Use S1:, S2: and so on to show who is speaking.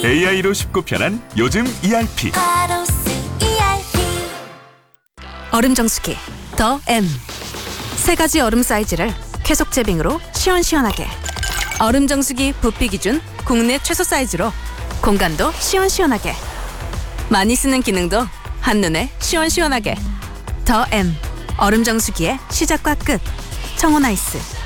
S1: AI로 쉽고 편한 요즘 ERP.
S2: 얼음 정수기 더 M. 세 가지 얼음 사이즈를 쾌속 제빙으로 시원시원하게. 얼음 정수기 부피 기준 국내 최소 사이즈로 공간도 시원시원하게. 많이 쓰는 기능도 한눈에 시원시원하게. 더 M. 얼음 정수기의 시작과 끝. 청혼 아이스.